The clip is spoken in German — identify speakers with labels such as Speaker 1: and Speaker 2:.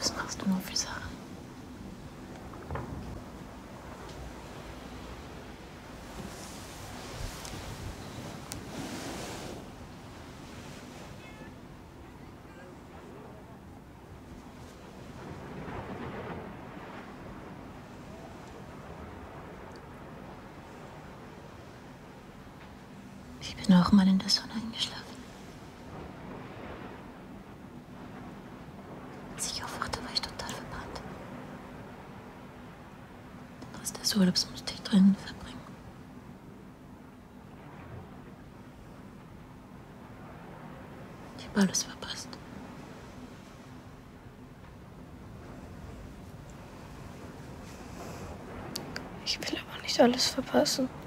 Speaker 1: Das machst du nur für Sachen. Ich bin auch mal in der Sonne eingeschlafen. Als ich aufwachte, war ich total verbrannt. Den Rest des Urlaubs musste ich drinnen verbringen. Ich habe alles verpasst.
Speaker 2: Ich will aber nicht alles verpassen.